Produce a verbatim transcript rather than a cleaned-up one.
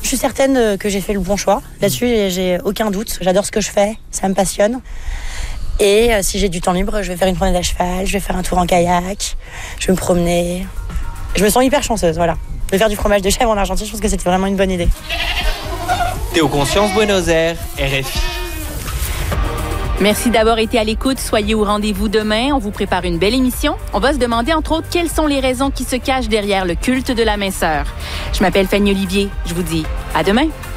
suis certaine que j'ai fait le bon choix. Là-dessus, j'ai aucun doute. J'adore ce que je fais, ça me passionne. Et euh, si j'ai du temps libre, je vais faire une promenade à cheval, je vais faire un tour en kayak, je vais me promener. Je me sens hyper chanceuse, voilà. De faire du fromage de chèvre en Argentine, je pense que c'était vraiment une bonne idée. Théo Conscience, Buenos Aires, R F I. Merci d'avoir été à l'écoute. Soyez au rendez-vous demain. On vous prépare une belle émission. On va se demander, entre autres, quelles sont les raisons qui se cachent derrière le culte de la minceur. Je m'appelle Fanny Olivier. Je vous dis à demain.